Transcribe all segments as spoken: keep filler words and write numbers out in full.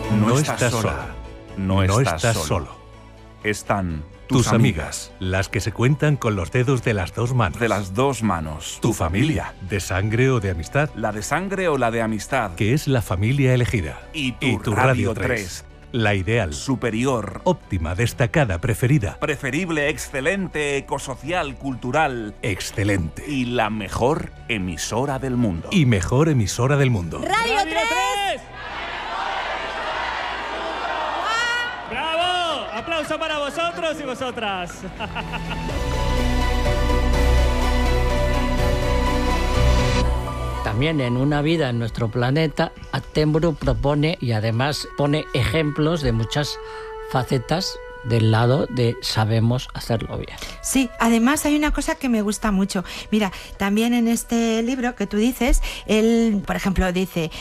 No, no estás sola. No estás, no estás solo. solo. Están tus, tus amigas, amigas, las que se cuentan con los dedos de las dos manos. De las dos manos. Tu, tu familia. familia. ¿De sangre o de amistad? La de sangre o la de amistad. Que es la familia elegida. Y tu, y tu Radio, Radio tres. tres. La ideal. Superior. Óptima, destacada, preferida. Preferible, excelente, ecosocial, cultural. Excelente. Y la mejor emisora del mundo. Y mejor emisora del mundo. Radio, Radio tres. ¡Bravo! Aplauso para vosotros y vosotras. También en Una vida en nuestro planeta, Attenborough propone y además pone ejemplos de muchas facetas del lado de sabemos hacerlo bien. Sí, además hay una cosa que me gusta mucho. Mira, también en este libro que tú dices, él, por ejemplo, dice,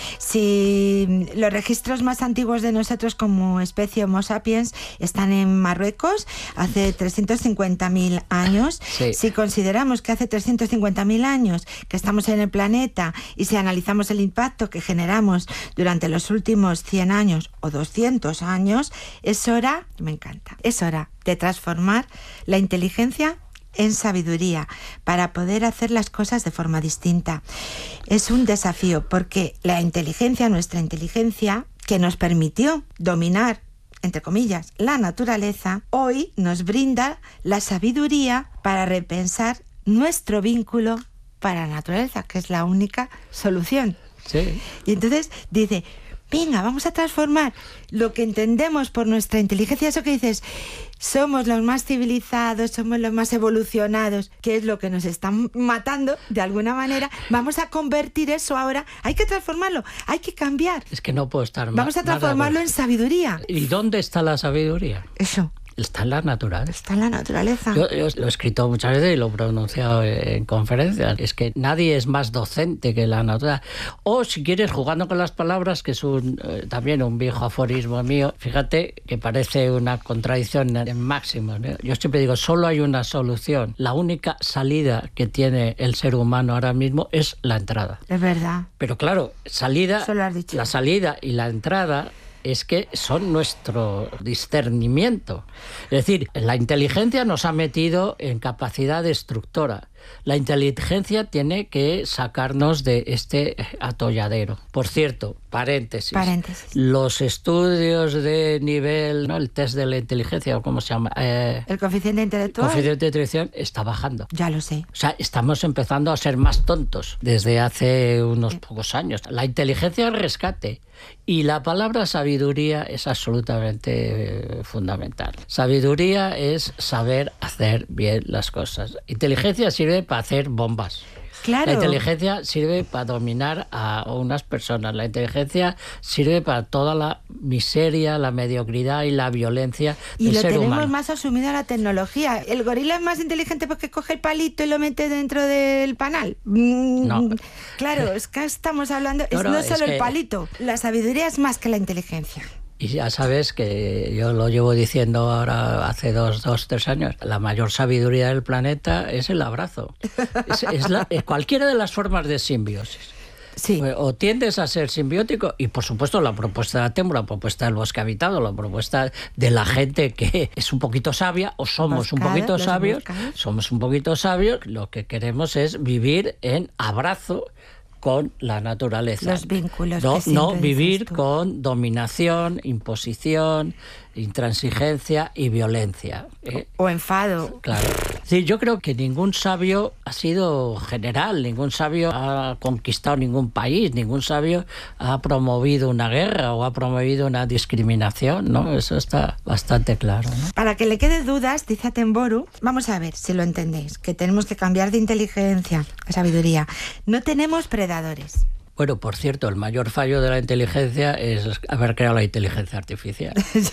si los registros más antiguos de nosotros como especie Homo sapiens están en Marruecos hace trescientos cincuenta mil años, sí. Si consideramos que hace trescientos cincuenta mil años que estamos en el planeta y si analizamos el impacto que generamos durante los últimos cien años o doscientos años, es hora, me encanta, es hora de transformar la inteligencia en sabiduría para poder hacer las cosas de forma distinta. Es un desafío porque la inteligencia, nuestra inteligencia, que nos permitió dominar, entre comillas, la naturaleza, hoy nos brinda la sabiduría para repensar nuestro vínculo para la naturaleza, que es la única solución. Sí. Y entonces dice, venga, vamos a transformar lo que entendemos por nuestra inteligencia, eso que dices, somos los más civilizados, somos los más evolucionados, que es lo que nos está matando de alguna manera. Vamos a convertir eso ahora, hay que transformarlo, hay que cambiar. Es que no puedo estar más. Vamos a transformarlo en sabiduría. ¿Y dónde está la sabiduría? Eso. Está en la naturaleza. Está en la naturaleza. Yo, yo lo he escrito muchas veces y lo he pronunciado en conferencias. Es que nadie es más docente que la naturaleza. O si quieres, jugando con las palabras, que es un, eh, también un viejo aforismo mío, fíjate que parece una contradicción en máximos, ¿no? Yo siempre digo, solo hay una solución. La única salida que tiene el ser humano ahora mismo es la entrada. Es verdad. Pero claro, salida, Eso lo has dicho. la salida y la entrada es que son nuestro discernimiento. Es decir, la inteligencia nos ha metido en capacidad destructora. La inteligencia tiene que sacarnos de este atolladero. Por cierto, paréntesis. Paréntesis. Los estudios de nivel, ¿no? El test de la inteligencia, o cómo se llama. Eh, el coeficiente intelectual. El coeficiente de intelectual está bajando. Ya lo sé. O sea, estamos empezando a ser más tontos desde hace unos sí. pocos años. La inteligencia es rescate. Y la palabra sabiduría es absolutamente eh, fundamental. Sabiduría es saber hacer bien las cosas. Inteligencia sirve para hacer bombas. Claro. La inteligencia sirve para dominar a unas personas. La inteligencia sirve para toda la miseria, la mediocridad y la violencia del ser humano. Y lo tenemos más asumido en la tecnología. ¿El gorila es más inteligente porque coge el palito y lo mete dentro del panal? No. Claro, es que estamos hablando... No, es no, no es solo que... el palito. La sabiduría es más que la inteligencia. Y ya sabes que yo lo llevo diciendo ahora hace dos, dos, tres años. La mayor sabiduría del planeta es el abrazo. Es, es la, es cualquiera de las formas de simbiosis. Sí. O tiendes a ser simbiótico y, por supuesto, la propuesta de Attenborough, la propuesta del bosque habitado, la propuesta de la gente que es un poquito sabia, o somos Buscada, un poquito sabios, buscados. somos un poquito sabios, lo que queremos es vivir en abrazo con la naturaleza. Los vínculos. No, que no vivir tú. con dominación, imposición, intransigencia y violencia. ¿eh? O enfado. Claro. Sí, yo creo que ningún sabio ha sido general, ningún sabio ha conquistado ningún país, ningún sabio ha promovido una guerra o ha promovido una discriminación, ¿no? Eso está bastante claro, ¿no? Para que le quede dudas, dice Attenborough, vamos a ver si lo entendéis, que tenemos que cambiar de inteligencia a sabiduría. No tenemos predadores. Bueno, por cierto, el mayor fallo de la inteligencia es haber creado la inteligencia artificial.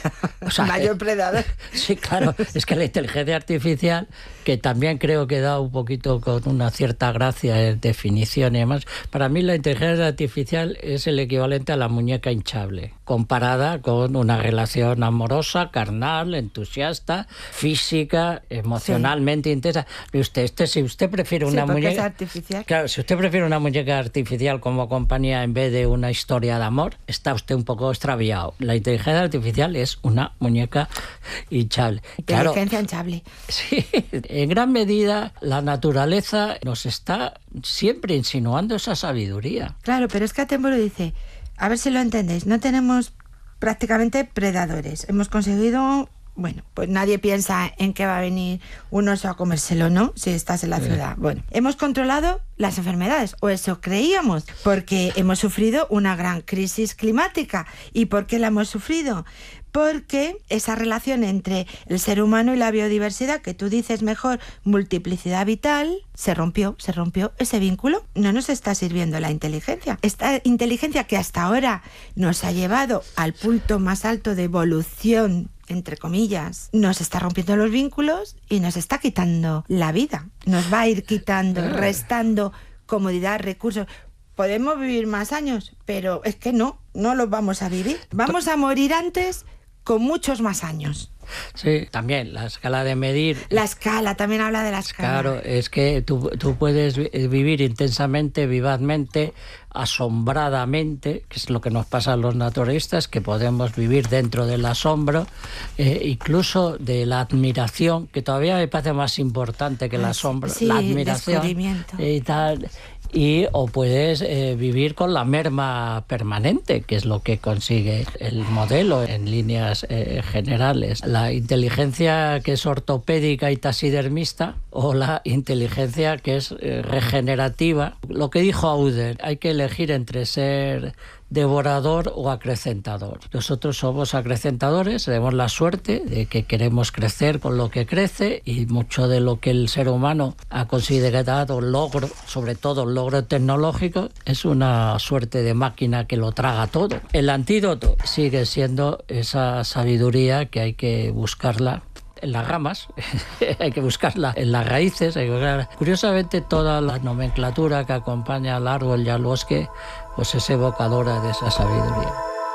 O sea, mayor predador. Sí, claro. Es que la inteligencia artificial, que también creo que da un poquito con una cierta gracia en definición y demás, para mí la inteligencia artificial es el equivalente a la muñeca hinchable, comparada con una relación amorosa, carnal, entusiasta, física, emocionalmente sí. intensa. Y usted, este, si usted prefiere una sí, muñeca... es artificial. Claro, si usted prefiere una muñeca artificial como compañía en vez de una historia de amor, está usted un poco extraviado. La inteligencia artificial es una muñeca hinchable. Claro, inteligencia hinchable. Sí, en gran medida la naturaleza nos está siempre insinuando esa sabiduría. Claro, pero es que Attenborough dice, a ver si lo entendéis, no tenemos prácticamente predadores. Hemos conseguido... Bueno, pues nadie piensa en que va a venir un oso a comérselo, ¿no? Si estás en la ciudad. Bueno, hemos controlado las enfermedades, o eso creíamos, porque hemos sufrido una gran crisis climática. ¿Y por qué la hemos sufrido? Porque esa relación entre el ser humano y la biodiversidad, que tú dices mejor multiplicidad vital, se rompió, se rompió ese vínculo. No nos está sirviendo la inteligencia. Esta inteligencia que hasta ahora nos ha llevado al punto más alto de evolución, entre comillas, nos está rompiendo los vínculos y nos está quitando la vida. Nos va a ir quitando, restando comodidad, recursos. Podemos vivir más años, pero es que no, no los vamos a vivir. Vamos a morir antes con muchos más años. Sí, también la escala de medir... La escala, también habla de la escala. Claro, es que tú, tú puedes vivir intensamente, vivazmente, asombradamente, que es lo que nos pasa a los naturalistas, que podemos vivir dentro del asombro, eh, incluso de la admiración, que todavía me parece más importante que el asombro, sí, la admiración y tal... Y o puedes eh, vivir con la merma permanente, que es lo que consigue el modelo en líneas eh, generales. La inteligencia que es ortopédica y taxidermista o la inteligencia que es eh, regenerativa. Lo que dijo Auden, hay que elegir entre ser devorador o acrecentador. Nosotros somos acrecentadores, tenemos la suerte de que queremos crecer con lo que crece y mucho de lo que el ser humano ha considerado logro, sobre todo logro tecnológico, es una suerte de máquina que lo traga todo. El antídoto sigue siendo esa sabiduría que hay que buscarla en las ramas, hay que buscarla en las raíces. Hay que buscarla. Curiosamente, toda la nomenclatura que acompaña al árbol y al bosque pues es evocadora de esa sabiduría.